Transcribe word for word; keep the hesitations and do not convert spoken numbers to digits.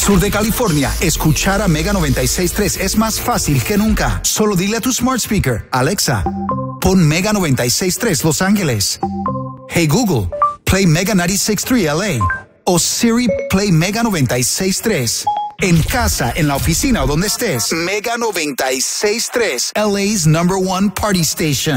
Sur de California, escuchar a Mega noventa y seis punto tres es más fácil que nunca. Solo dile a tu smart speaker, Alexa, pon Mega noventa y seis punto tres Los Ángeles. Hey Google, play Mega noventa y seis punto tres L A. O Siri, play Mega noventa y seis punto tres. En casa, en la oficina o donde estés, Mega noventa y seis punto tres, L A's number one party station.